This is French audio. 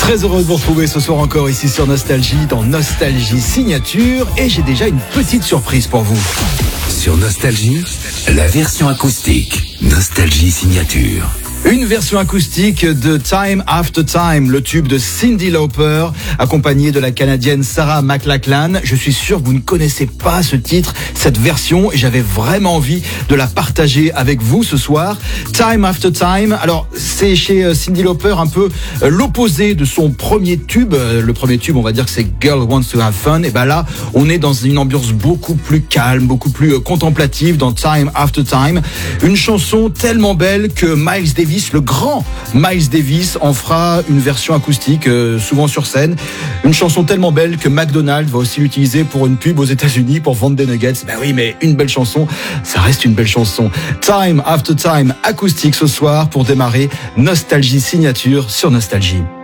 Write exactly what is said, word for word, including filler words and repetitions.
Très heureux de vous retrouver ce soir encore ici sur Nostalgie, dans Nostalgie Signature. Et j'ai déjà une petite surprise pour vous. Sur Nostalgie, la version acoustique. Nostalgie Signature. Une version acoustique de Time After Time, le tube de Cyndi Lauper, accompagné de la Canadienne Sarah McLachlan. Je suis sûr que vous ne connaissez pas ce titre, cette version, et j'avais vraiment envie de la partager avec vous ce soir. Time After Time, alors c'est chez Cyndi Lauper un peu l'opposé de son premier tube. Le premier tube, on va dire que c'est Girl Wants to Have Fun. Et ben là, on est dans une ambiance beaucoup plus calme, beaucoup plus contemplative dans Time After Time. Une chanson tellement belle que Miles Davis, le grand Miles Davis, en fera une version acoustique, euh, souvent sur scène. Une chanson tellement belle que McDonald's va aussi l'utiliser pour une pub aux États-Unis pour vendre des nuggets. Ben oui, mais une belle chanson, ça reste une belle chanson. Time After Time acoustique ce soir pour démarrer Nostalgie Signature sur Nostalgie.